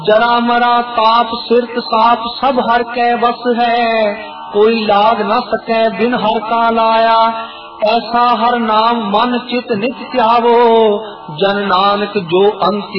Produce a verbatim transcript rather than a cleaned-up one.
जरा मरा ताप सिरत साप सब हर कै बस है, कोई लाग न सकै बिन हर का लाया। ऐसा हर नाम मन चित नित ध्यावो, जन नानक जो अंति